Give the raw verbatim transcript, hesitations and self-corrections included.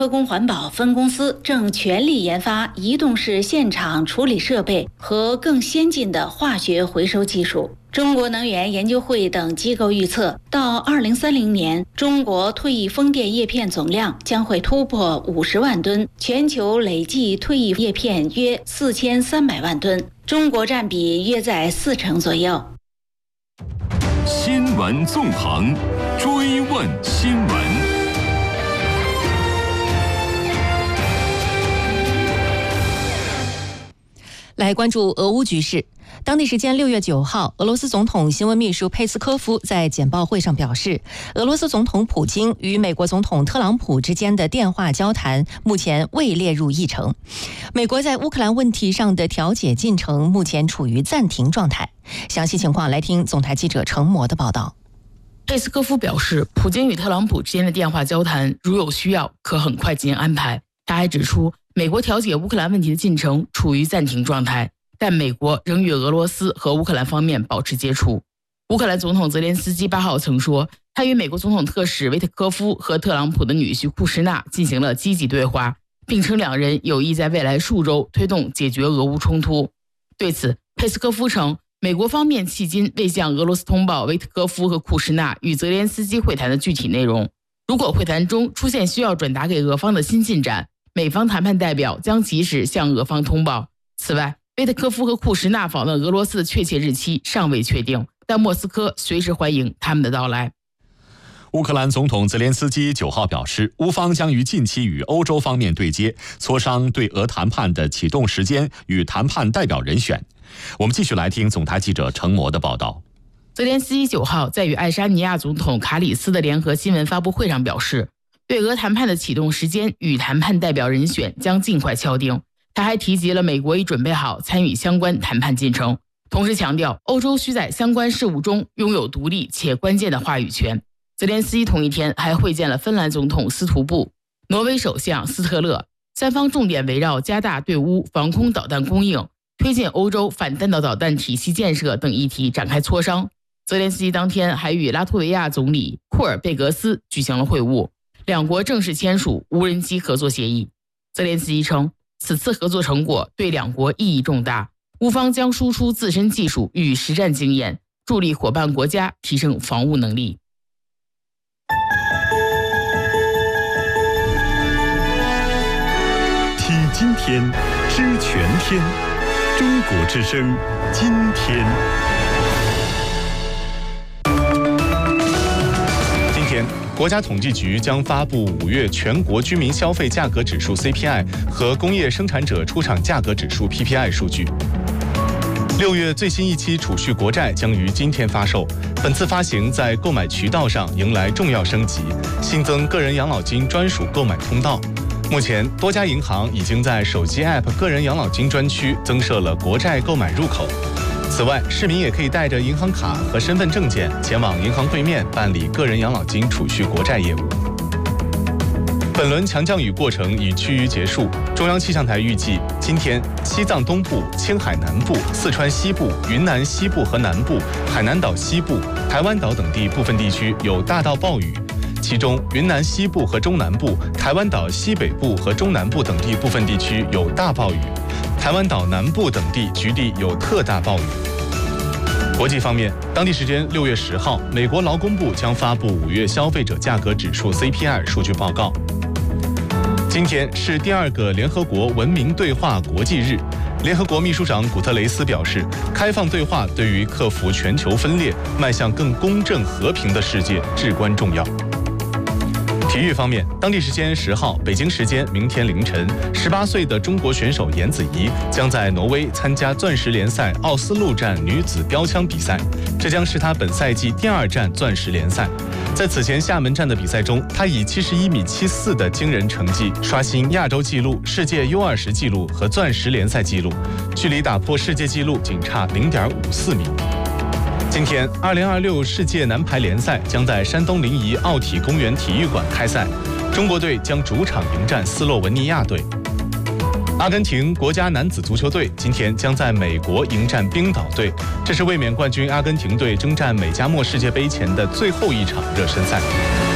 科工环保分公司正全力研发移动式现场处理设备和更先进的化学回收技术。中国能源研究会等机构预测，到二零三零年，中国退役风电叶片总量将会突破五十万吨，全球累计退役叶片约四千三百万吨，中国占比约在四成左右。 新闻纵横，追问新闻。 来关注俄乌局势。当地时间六月九号，俄罗斯总统新闻秘书佩斯科夫在简报会上表示，俄罗斯总统普京与美国总统特朗普之间的电话交谈目前未列入议程。美国在乌克兰问题上的调解进程目前处于暂停状态。详细情况来听总台记者程模的报道。 佩斯科夫表示，普京与特朗普之间的电话交谈如有需要，可很快进行安排。他还指出，美国调解乌克兰问题的进程处于暂停状态，但美国仍与俄罗斯和乌克兰方面保持接触。乌克兰总统泽连斯基八号曾说，他与美国总统特使维特科夫和特朗普的女婿库什纳进行了积极对话，并称两人有意在未来数周推动解决俄乌冲突。对此，佩斯科夫称，美国方面迄今未向俄罗斯通报维特科夫和库什纳与泽连斯基会谈的具体内容。如果会谈中出现需要转达给俄方的新进展，美方谈判代表将及时向俄方通报。此外，维特科夫和库什纳访问俄罗斯的确切日期尚未确定，但莫斯科随时欢迎他们的到来。 乌克兰总统泽连斯基九号表示，乌方将于近期与欧洲方面对接，磋商对俄谈判的启动时间与谈判代表人选。我们继续来听总台记者程模的报道。 泽连斯基九号在与爱沙尼亚总统卡里斯的联合新闻发布会上表示，对俄谈判的启动时间与谈判代表人选将尽快敲定。他还提及了美国已准备好参与相关谈判进程，同时强调欧洲需在相关事务中拥有独立且关键的话语权。泽连斯基同一天还会见了芬兰总统斯图布、挪威首相斯特勒，三方重点围绕加大对乌防空导弹供应、推进欧洲反弹道导弹体系建设等议题展开磋商。泽连斯基当天还与拉脱维亚总理库尔贝格斯举行了会晤，两国正式签署无人机合作协议。泽连斯基称，此次合作成果对两国意义重大，乌方将输出自身技术与实战经验，助力伙伴国家提升防务能力。 听今天，知全天，中国之声，今天。 今天，国家统计局将发布五月全国居民消费价格指数 C P I 和工业生产者出厂价格指数 P P I 数据。六月最新一期储蓄国债将于今天发售，本次发行在购买渠道上迎来重要升级，新增个人养老金专属购买通道。目前，多家银行已经在手机 App 个人养老金专区增设了国债购买入口。此外，市民也可以带着银行卡和身份证件前往银行对面办理个人养老金储蓄国债业务。本轮强降雨过程已趋于结束，中央气象台预计，今天西藏东部、青海南部、四川西部、云南西部和南部、海南岛西部、台湾岛等地部分地区有大到暴雨，其中云南西部和中南部、台湾岛西北部和中南部等地部分地区有大暴雨，台湾岛南部等地局地有特大暴雨。国际方面，当地时间六月十号，美国劳工部将发布五月消费者价格指数 C P I 数据报告。今天是第二个联合国文明对话国际日。联合国秘书长古特雷斯表示，开放对话对于克服全球分裂、迈向更公正和平的世界至关重要。体育方面，当地时间十号，北京时间明天凌晨，十八岁的中国选手颜子怡将在挪威参加钻石联赛奥斯陆站女子标枪比赛，这将是她本赛季第二站钻石联赛。在此前厦门站的比赛中，她以七十一米七四的惊人成绩刷新亚洲纪录、世界 U 二十纪录和钻石联赛纪录，距离打破世界纪录仅差零点五四米。今天，二零二六世界男排联赛将在山东临沂奥体公园体育馆开赛，中国队将主场迎战斯洛文尼亚队。阿根廷国家男子足球队今天将在美国迎战冰岛队，这是卫冕冠军阿根廷队征战美加墨世界杯前的最后一场热身赛。